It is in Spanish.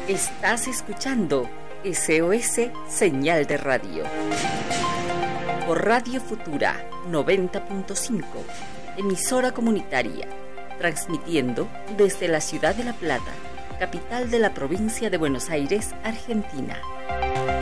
Estás escuchando SOS Señal de Radio. Por Radio Futura 90.5, emisora comunitaria, transmitiendo desde la ciudad de La Plata, capital de la provincia de Buenos Aires, Argentina.